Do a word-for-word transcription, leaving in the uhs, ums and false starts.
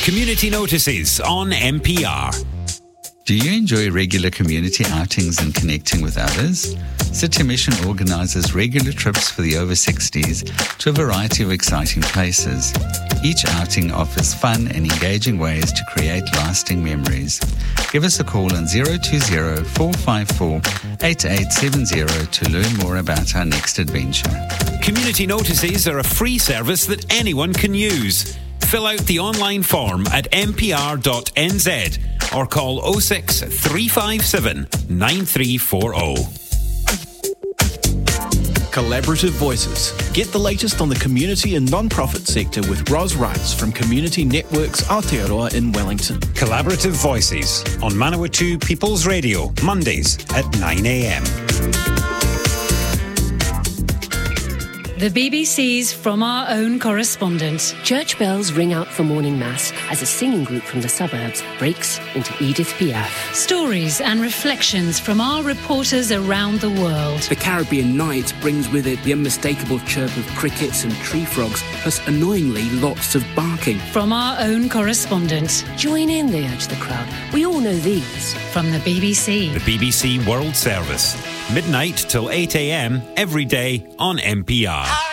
Community Notices on M P R. Do you enjoy regular community outings and connecting with others? City Mission organises regular trips for the over sixties to a variety of exciting places. Each outing offers fun and engaging ways to create lasting memories. Give us a call on zero two zero, four five four, eight eight seven zero to learn more about our next adventure. Community Notices are a free service that anyone can use. Fill out the online form at m p r dot n z or call oh six, three five seven, nine three four oh. Collaborative Voices. Get the latest on the community and non-profit sector with Ros Rice from Community Networks Aotearoa in Wellington. Collaborative Voices on Manawatu People's Radio, Mondays at nine a m. The B B C's From Our Own Correspondent. Church bells ring out for morning mass as a singing group from the suburbs breaks into Edith Piaf. Stories and reflections from our reporters around the world. The Caribbean night brings with it the unmistakable chirp of crickets and tree frogs, plus annoyingly lots of barking. From Our Own Correspondent. Join in, they urge the crowd. We all know these. From the B B C. The B B C World Service. Midnight till eight a m every day on M P R.